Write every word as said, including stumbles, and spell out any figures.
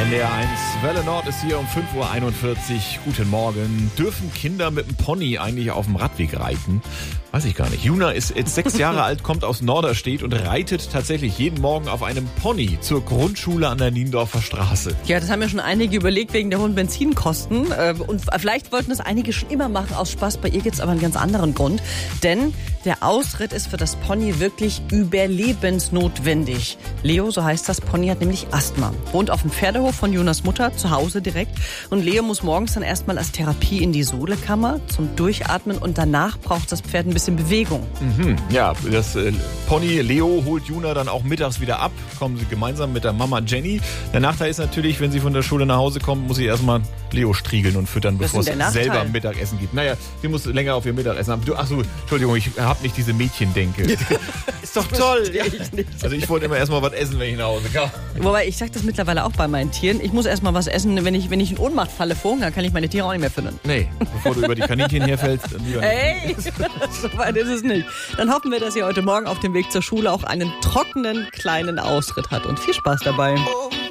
N D R eins, Welle Nord ist hier um fünf Uhr einundvierzig. Guten Morgen. Dürfen Kinder mit dem Pony eigentlich auf dem Radweg reiten? Weiß ich gar nicht. Juna ist jetzt sechs Jahre alt, kommt aus Norderstedt und reitet tatsächlich jeden Morgen auf einem Pony zur Grundschule an der Niendorfer Straße. Ja, das haben ja schon einige überlegt wegen der hohen Benzinkosten. Und vielleicht wollten das einige schon immer machen aus Spaß. Bei ihr gibt es aber einen ganz anderen Grund. Denn der Ausritt ist für das Pony wirklich überlebensnotwendig. Leo, so heißt das Pony, hat nämlich Asthma. Wohnt auf dem Pferdehof von Jonas Mutter, zu Hause direkt. Und Leo muss morgens dann erstmal als Therapie in die Sohlekammer zum Durchatmen. Und danach braucht das Pferd ein bisschen Bewegung. Mhm. Ja, das äh, Pony Leo holt Juna dann auch mittags wieder ab. Kommen sie gemeinsam mit der Mama Jenny. Der Nachteil ist natürlich, wenn sie von der Schule nach Hause kommt, muss sie erstmal Leo striegeln und füttern, bevor es selber Mittagessen gibt. Naja, sie muss länger auf ihr Mittagessen haben. Du, ach so, Entschuldigung, ich habe nicht diese Mädchendenke. Ist doch toll. Ja. Ich nicht. Also ich wollte immer erstmal was essen, wenn ich nach Hause kam. Wobei, ich sage das mittlerweile auch bei meinen Tieren. Ich muss erstmal was essen, wenn ich, wenn ich in Ohnmacht falle vor Hunger, kann ich meine Tiere auch nicht mehr füttern. Nee, bevor du über die Kaninchen herfällst. Dann lieber hey, so weit ist es nicht. Dann hoffen wir, dass ihr heute Morgen auf dem Weg zur Schule auch einen trockenen kleinen Ausritt hat und viel Spaß dabei.